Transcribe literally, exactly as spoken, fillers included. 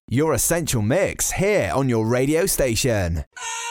Your Essential Mix here on your radio station.